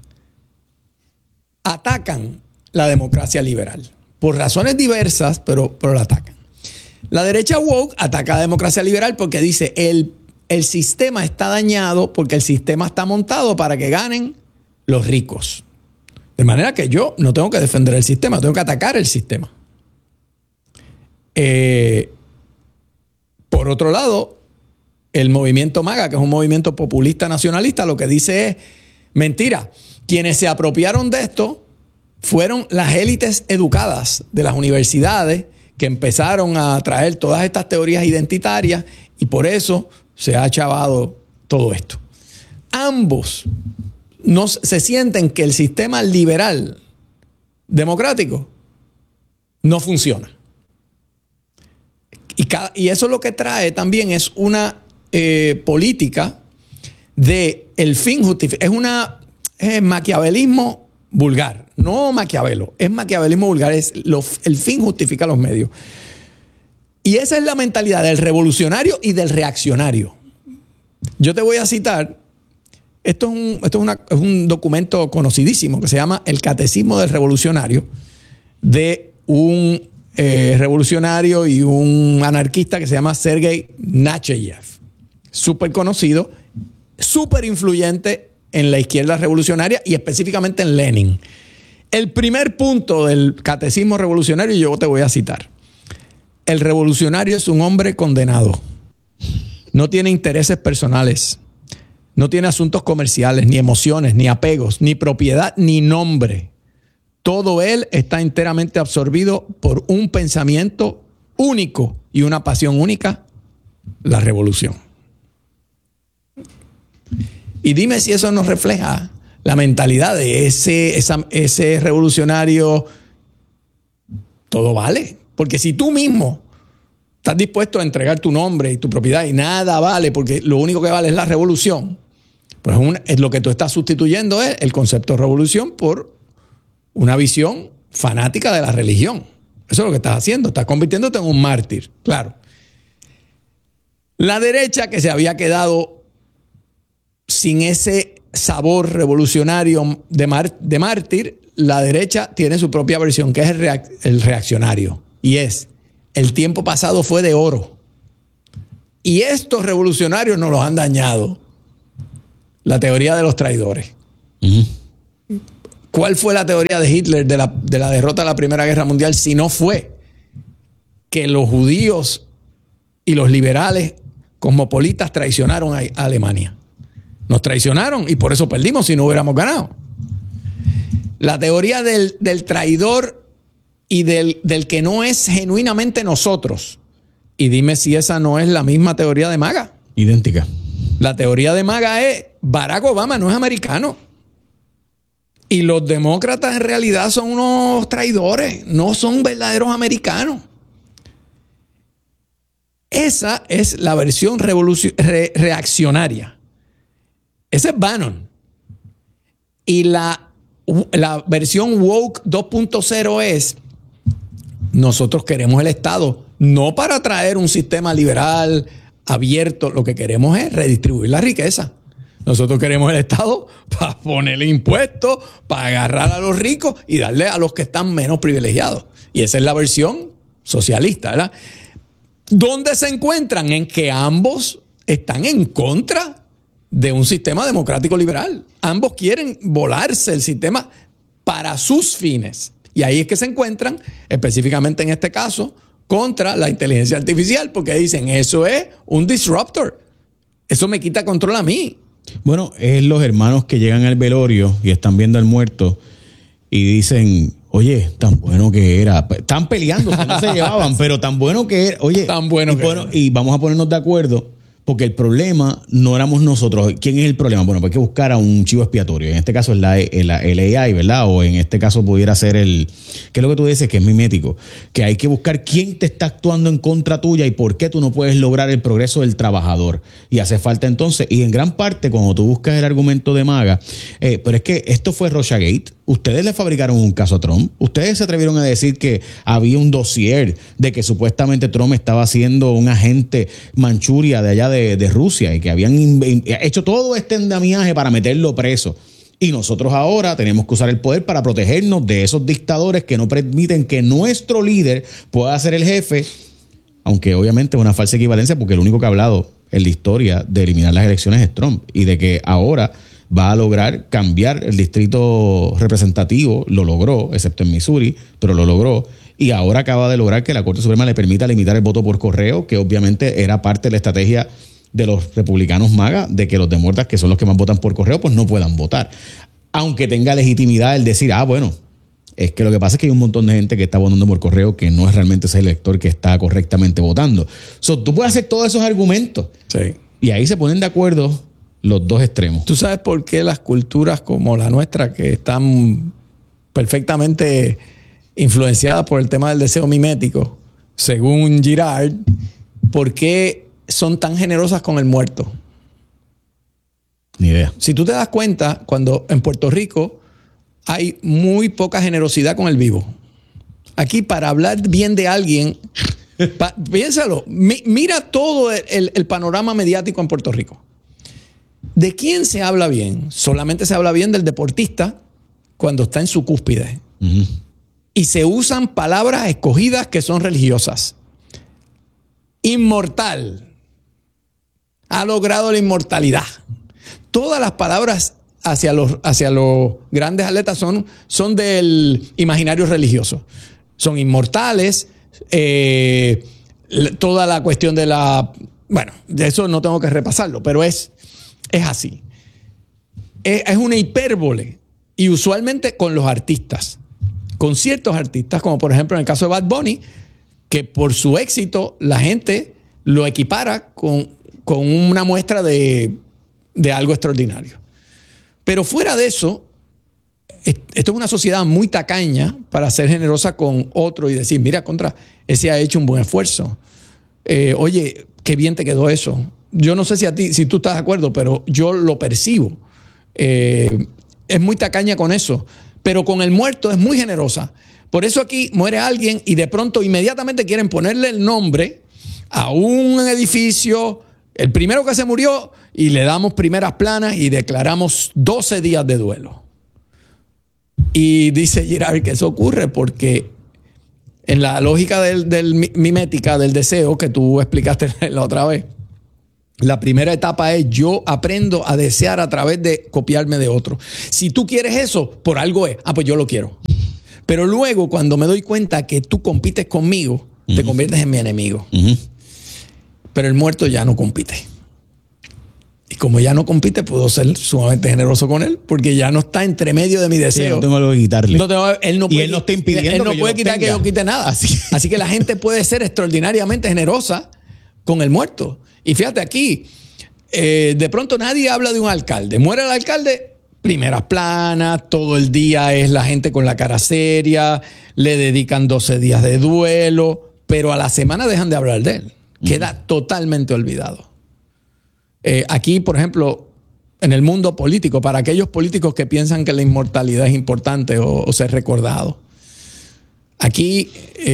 atacan la democracia liberal. Por razones diversas, pero la atacan. La derecha woke ataca a la democracia liberal porque dice el sistema está dañado porque el sistema está montado para que ganen los ricos. De manera que yo no tengo que defender el sistema, tengo que atacar el sistema. Por otro lado, el movimiento MAGA, que es un movimiento populista nacionalista, lo que dice es, mentira, quienes se apropiaron de esto fueron las élites educadas de las universidades que empezaron a traer todas estas teorías identitarias y por eso se ha chavado todo esto. Ambos se sienten que el sistema liberal democrático no funciona. Y eso lo que trae también es una política de el fin justifica. Es maquiavelismo vulgar. No Maquiavelo, es maquiavelismo vulgar. El fin justifica los medios. Y esa es la mentalidad del revolucionario y del reaccionario. Yo te voy a citar, esto es un documento conocidísimo que se llama El Catecismo del Revolucionario, de un revolucionario y un anarquista que se llama Sergei Nachayev. Súper conocido, súper influyente en la izquierda revolucionaria y específicamente en Lenin. El primer punto del catecismo revolucionario, yo te voy a citar. El revolucionario es un hombre condenado. No tiene intereses personales. No tiene asuntos comerciales, ni emociones, ni apegos, ni propiedad, ni nombre. Todo él está enteramente absorbido por un pensamiento único y una pasión única, la revolución. Y dime si eso nos refleja la mentalidad de ese revolucionario. Todo vale. Porque si tú mismo estás dispuesto a entregar tu nombre y tu propiedad y nada vale porque lo único que vale es la revolución, pues es lo que tú estás sustituyendo es el concepto de revolución por una visión fanática de la religión. Eso es lo que estás haciendo. Estás convirtiéndote en un mártir. Claro. La derecha, que se había quedado sin ese sabor revolucionario de mártir, la derecha tiene su propia versión, que es el reaccionario. Y es, el tiempo pasado fue de oro. Y estos revolucionarios nos los han dañado. La teoría de los traidores. ¿Cuál fue la teoría de Hitler de la derrota de la Primera Guerra Mundial? Si no fue que los judíos y los liberales cosmopolitas traicionaron a Alemania. Nos traicionaron y por eso perdimos si no hubiéramos ganado. La teoría del traidor y del que no es genuinamente nosotros. Y dime si esa no es la misma teoría de MAGA. Idéntica. La teoría de MAGA es Barack Obama no es americano. Y los demócratas en realidad son unos traidores, no son verdaderos americanos. Esa es la versión reaccionaria. Ese es Bannon. Y la versión woke 2.0 es: nosotros queremos el Estado, no para traer un sistema liberal abierto, lo que queremos es redistribuir la riqueza. Nosotros queremos el Estado para ponerle impuestos, para agarrar a los ricos y darle a los que están menos privilegiados. Y esa es la versión socialista, ¿verdad? ¿Dónde se encuentran? En que ambos están en contra de un sistema democrático liberal. Ambos quieren volarse el sistema para sus fines. Y ahí es que se encuentran, específicamente en este caso, contra la inteligencia artificial, porque dicen, eso es un disruptor. Eso me quita control a mí. Bueno, es los hermanos que llegan al velorio y están viendo al muerto y dicen, oye, tan bueno que era. Están peleando, que no se llevaban, pero tan bueno que era. Oye, tan bueno que era. Y vamos a ponernos de acuerdo, porque el problema no éramos nosotros. ¿Quién es el problema? Bueno, pues hay que buscar a un chivo expiatorio. En este caso es el AI, ¿verdad? O en este caso pudiera ser ¿qué es lo que tú dices? Que es mimético. Que hay que buscar quién te está actuando en contra tuya y por qué tú no puedes lograr el progreso del trabajador. Y hace falta entonces, y en gran parte cuando tú buscas el argumento de MAGA, pero es que esto fue Russiagate. Ustedes le fabricaron un caso a Trump. Ustedes se atrevieron a decir que había un dossier de que supuestamente Trump estaba siendo un agente Manchuria de allá de Rusia y que habían hecho todo este endamiaje para meterlo preso. Y nosotros ahora tenemos que usar el poder para protegernos de esos dictadores que no permiten que nuestro líder pueda ser el jefe, aunque obviamente es una falsa equivalencia porque el único que ha hablado en la historia de eliminar las elecciones es Trump y de que ahora va a lograr cambiar el distrito representativo, lo logró, excepto en Missouri, pero lo logró. Y ahora acaba de lograr que la Corte Suprema le permita limitar el voto por correo, que obviamente era parte de la estrategia de los republicanos MAGA, de que los demócratas, que son los que más votan por correo, pues no puedan votar. Aunque tenga legitimidad el decir, bueno, es que lo que pasa es que hay un montón de gente que está votando por correo que no es realmente ese elector que está correctamente votando. Tú puedes hacer todos esos argumentos. Sí. Y ahí se ponen de acuerdo los dos extremos. ¿Tú sabes por qué las culturas como la nuestra, que están perfectamente influenciadas por el tema del deseo mimético, según Girard, por qué son tan generosas con el muerto? Ni idea. Si tú te das cuenta, cuando en Puerto Rico hay muy poca generosidad con el vivo. Aquí, para hablar bien de alguien, piénsalo, mira todo el panorama mediático en Puerto Rico. ¿De quién se habla bien? Solamente se habla bien del deportista cuando está en su cúspide. Uh-huh. Y se usan palabras escogidas que son religiosas. Inmortal. Ha logrado la inmortalidad. Todas las palabras hacia los grandes atletas son del imaginario religioso. Son inmortales. Toda la cuestión de la... Bueno, de eso no tengo que repasarlo, pero es así. Es una hipérbole. Y usualmente con los artistas. Con ciertos artistas, como por ejemplo en el caso de Bad Bunny, que por su éxito la gente lo equipara con una muestra de algo extraordinario. Pero fuera de eso, esto es una sociedad muy tacaña para ser generosa con otro y decir, mira, ese ha hecho un buen esfuerzo. Oye, qué bien te quedó eso. Yo no sé si tú estás de acuerdo, pero yo lo percibo. Es muy tacaña con eso. Pero con el muerto es muy generosa. Por eso aquí muere alguien y de pronto inmediatamente quieren ponerle el nombre a un edificio, el primero que se murió, y le damos primeras planas y declaramos 12 días de duelo. Y dice Girard que eso ocurre porque en la lógica mimética del deseo que tú explicaste la otra vez, la primera etapa es yo aprendo a desear a través de copiarme de otro. Si tú quieres eso, por algo es. Pues yo lo quiero. Pero luego, cuando me doy cuenta que tú compites conmigo, te conviertes en mi enemigo. Pero el muerto ya no compite. Y como ya no compite, puedo ser sumamente generoso con él, porque ya no está entre medio de mi deseo. Sí, no tengo algo que quitarle. Él no puede, y él no está impidiendo él no puede quitar que yo quite nada. Así que la gente puede ser extraordinariamente generosa con el muerto. Y fíjate aquí, de pronto nadie habla de un alcalde. Muere el alcalde, primeras planas, todo el día es la gente con la cara seria, le dedican 12 días de duelo, pero a la semana dejan de hablar de él. Queda totalmente olvidado. Aquí, por ejemplo, en el mundo político, para aquellos políticos que piensan que la inmortalidad es importante o ser recordado, aquí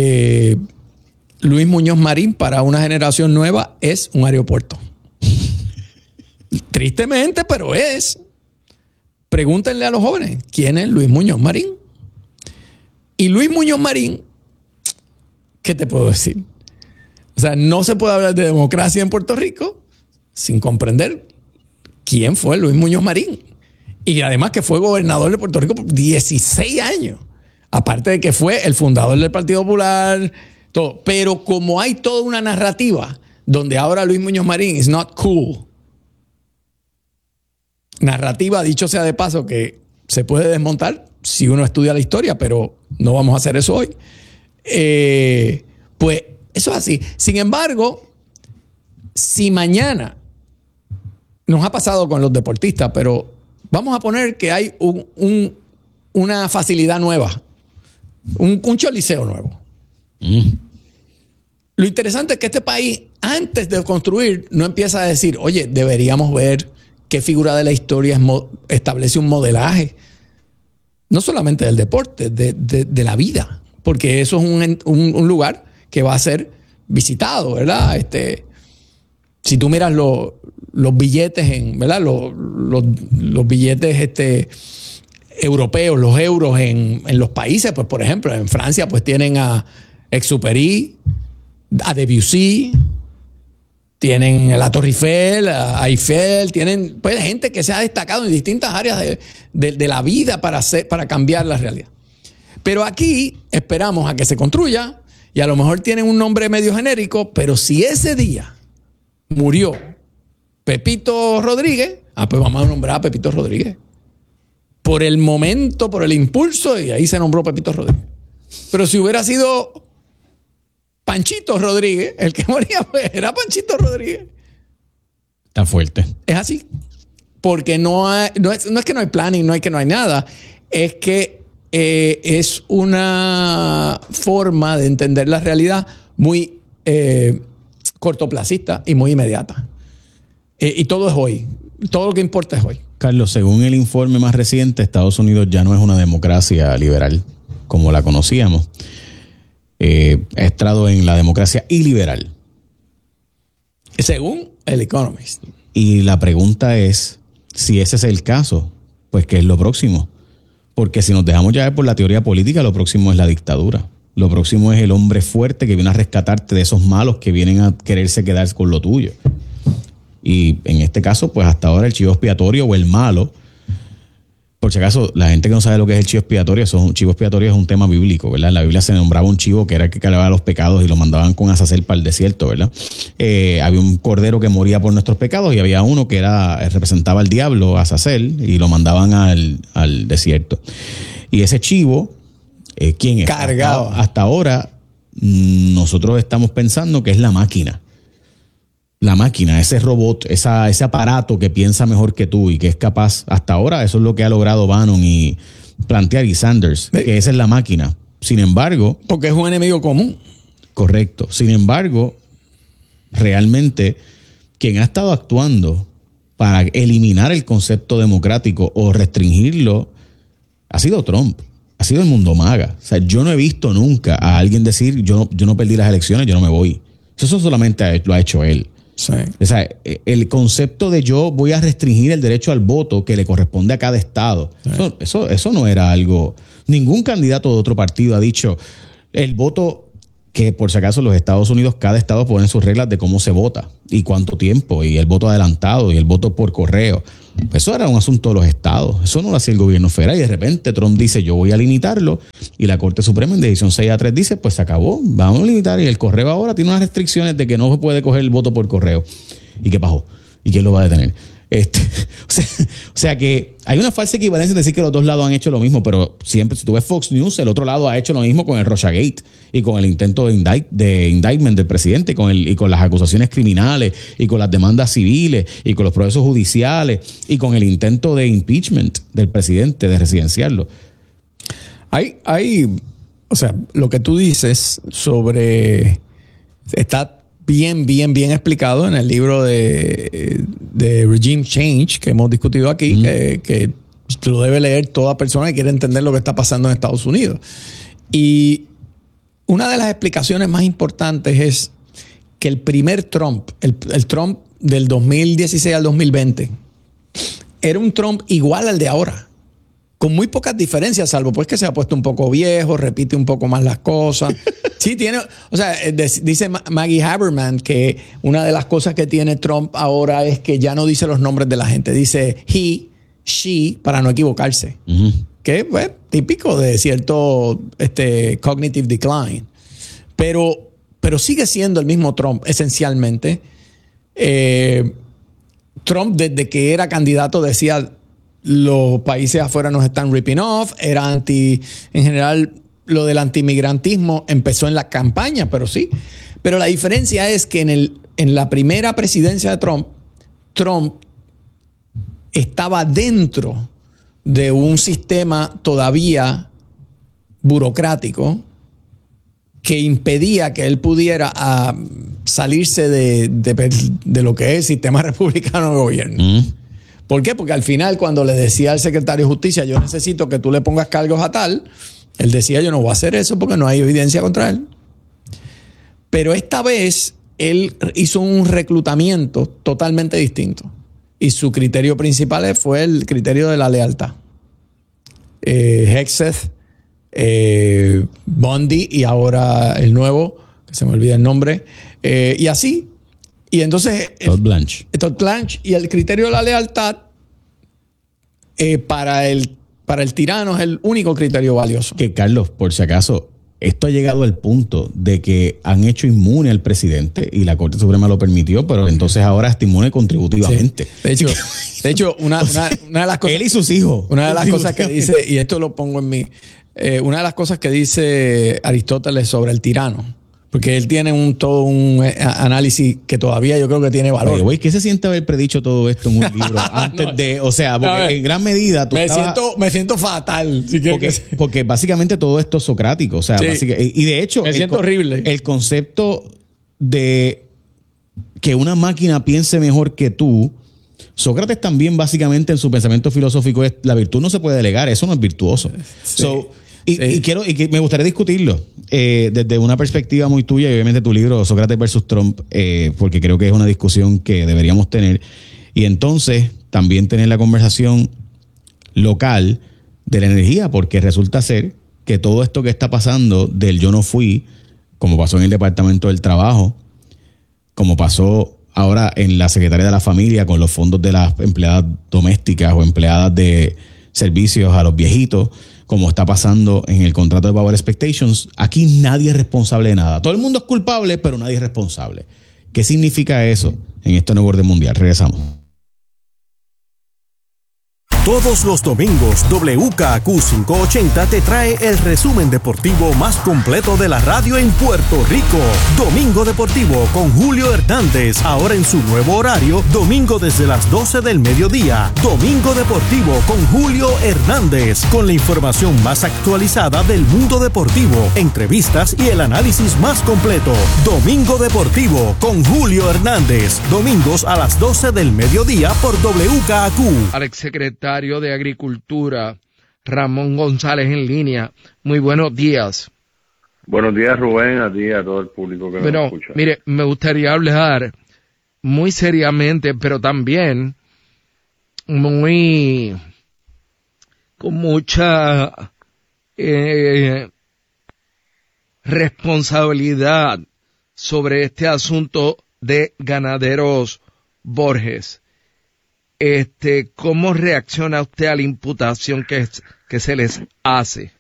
Luis Muñoz Marín para una generación nueva es un aeropuerto. Tristemente, pero es. Pregúntenle a los jóvenes, ¿quién es Luis Muñoz Marín? Y Luis Muñoz Marín, ¿qué te puedo decir? O sea, no se puede hablar de democracia en Puerto Rico sin comprender quién fue Luis Muñoz Marín. Y además que fue gobernador de Puerto Rico por 16 años. Aparte de que fue el fundador del Partido Popular, todo. Pero como hay toda una narrativa donde ahora Luis Muñoz Marín is not cool. Narrativa, dicho sea de paso, que se puede desmontar si uno estudia la historia, pero no vamos a hacer eso hoy. Pues eso es así. Sin embargo, si mañana nos ha pasado con los deportistas, pero vamos a poner que hay una facilidad nueva, un choliseo nuevo. Lo interesante es que este país, antes de construir, no empieza a decir, oye, deberíamos ver qué figura de la historia establece un modelaje, no solamente del deporte, de la vida, porque eso es un lugar que va a ser visitado, ¿verdad? Si tú miras los billetes ¿verdad? Los billetes europeos, los euros en los países, pues por ejemplo, en Francia pues tienen a Exupéry, a Debussy, tienen a la Torre Eiffel, a Eiffel, tienen pues gente que se ha destacado en distintas áreas de la vida para cambiar la realidad. Pero aquí esperamos a que se construya y a lo mejor tienen un nombre medio genérico, pero si ese día murió Pepito Rodríguez, pues vamos a nombrar a Pepito Rodríguez. Por el momento, por el impulso, y ahí se nombró Pepito Rodríguez. Pero si hubiera sido Panchito Rodríguez, el que moría pues, era Panchito Rodríguez. Está fuerte. Es así. Porque no es que no hay planning, no hay que no hay nada. Es que es una forma de entender la realidad muy cortoplacista y muy inmediata. Y todo es hoy. Todo lo que importa es hoy. Carlos, según el informe más reciente, Estados Unidos ya no es una democracia liberal como la conocíamos. Ha estado en la democracia iliberal. Según el Economist. Y la pregunta es, si ese es el caso, pues ¿qué es lo próximo? Porque si nos dejamos llevar por la teoría política, lo próximo es la dictadura. Lo próximo es el hombre fuerte que viene a rescatarte de esos malos que vienen a quererse quedar con lo tuyo. Y en este caso, pues hasta ahora el chivo expiatorio o el malo, por si acaso, la gente que no sabe lo que es el chivo expiatorio, chivo expiatorio es un tema bíblico, ¿verdad? En la Biblia se nombraba un chivo que era el que cargaba los pecados y lo mandaban con Azazel para el desierto, ¿verdad? Había un cordero que moría por nuestros pecados y había uno que representaba al diablo, Azazel, y lo mandaban al desierto. Y ese chivo, ¿quién es? Cargaba. Hasta ahora, nosotros estamos pensando que es la máquina. La máquina, ese robot, ese aparato que piensa mejor que tú y que es capaz, hasta ahora eso es lo que ha logrado Bannon y plantear y Sanders, que esa es la máquina. Sin embargo... Porque es un enemigo común. Correcto. Sin embargo, realmente quien ha estado actuando para eliminar el concepto democrático o restringirlo ha sido Trump, ha sido el mundo maga. O sea, yo no he visto nunca a alguien decir yo no perdí las elecciones, yo no me voy. Eso solamente lo ha hecho él. Sí. O sea, el concepto de yo voy a restringir el derecho al voto que le corresponde a cada estado, sí. Eso no era algo. Ningún candidato de otro partido ha dicho el voto, que por si acaso en los Estados Unidos cada estado pone sus reglas de cómo se vota y cuánto tiempo, y el voto adelantado y el voto por correo. Eso era un asunto de los estados, eso no lo hacía el gobierno federal, y de repente Trump dice yo voy a limitarlo, y la Corte Suprema en decisión 6-3 dice pues se acabó, vamos a limitar, y el correo ahora tiene unas restricciones de que no se puede coger el voto por correo. ¿Y qué pasó? ¿Y quién lo va a detener? O sea que hay una falsa equivalencia en decir que los dos lados han hecho lo mismo, pero siempre, si tú ves Fox News, el otro lado ha hecho lo mismo con el Russiagate y con el intento de indictment del presidente y con las acusaciones criminales y con las demandas civiles y con los procesos judiciales y con el intento de impeachment del presidente, de residenciarlo. O sea, lo que tú dices sobre está bien explicado en el libro de Regime Change que hemos discutido aquí, que lo debe leer toda persona que quiere entender lo que está pasando en Estados Unidos. Y una de las explicaciones más importantes es que el primer Trump, el Trump del 2016 al 2020, era un Trump igual al de ahora, con muy pocas diferencias, salvo pues que se ha puesto un poco viejo, repite un poco más las cosas. Sí, tiene, o sea, dice Maggie Haberman que una de las cosas que tiene Trump ahora es que ya no dice los nombres de la gente, dice he, she, para no equivocarse. Que es pues, típico de cierto cognitive decline. Pero sigue siendo el mismo Trump, esencialmente. Trump, desde que era candidato, decía los países afuera nos están ripping off, era en general, lo del antimigrantismo empezó en la campaña, pero sí. Pero la diferencia es que en la primera presidencia de Trump estaba dentro de un sistema todavía burocrático que impedía que él pudiera salirse de lo que es el sistema republicano de gobierno. ¿Por qué? Porque al final, cuando le decía al secretario de Justicia, yo necesito que tú le pongas cargos a tal, él decía, yo no voy a hacer eso porque no hay evidencia contra él. Pero esta vez, él hizo un reclutamiento totalmente distinto. Y su criterio principal fue el criterio de la lealtad. Hegseth, Bundy y ahora el nuevo, que se me olvida el nombre, y así. Y entonces Todd Blanche y el criterio de la lealtad para el tirano es el único criterio valioso. Que Carlos, por si acaso, esto ha llegado al punto de que han hecho inmune al presidente y la Corte Suprema lo permitió, pero entonces ahora está inmune contributivamente. Sí. De hecho, una de las cosas, él y sus hijos. Una de las cosas que dice, y esto lo pongo en mi, una de las cosas que dice Aristóteles sobre el tirano, porque él tiene todo un análisis que todavía yo creo que tiene valor. Oye, ¿qué se siente haber predicho todo esto en un libro antes de, o sea, porque en gran medida tú me siento fatal. Porque básicamente todo esto es socrático, o sea, sí. Y de hecho, me siento horrible. El concepto de que una máquina piense mejor que tú, Sócrates también básicamente en su pensamiento filosófico es la virtud no se puede delegar, eso no es virtuoso. Sí. Y me gustaría discutirlo desde una perspectiva muy tuya y obviamente tu libro Sócrates versus Trump, porque creo que es una discusión que deberíamos tener, y entonces también tener la conversación local de la energía, porque resulta ser que todo esto que está pasando del yo no fui, como pasó en el Departamento del Trabajo, como pasó ahora en la Secretaría de la Familia con los fondos de las empleadas domésticas o empleadas de servicios a los viejitos, como está pasando en el contrato de Power Expectations, aquí nadie es responsable de nada. Todo el mundo es culpable, pero nadie es responsable. ¿Qué significa eso en este nuevo orden mundial? Regresamos. Todos los domingos, WKQ 580 te trae el resumen deportivo más completo de la radio en Puerto Rico. Domingo Deportivo con Julio Hernández, ahora en su nuevo horario, domingo desde las 12 del mediodía. Domingo Deportivo con Julio Hernández, con la información más actualizada del mundo deportivo, entrevistas y el análisis más completo. Domingo Deportivo con Julio Hernández, domingos a las 12 del mediodía por WKQ. Al exsecretario de Agricultura, Ramón González, en línea. Muy buenos días. Buenos días, Rubén, a ti y a todo el público que nos escucha. Mire, me gustaría hablar muy seriamente, pero también con mucha responsabilidad sobre este asunto de Ganaderos Borges. ¿Cómo reacciona usted a la imputación que se les hace?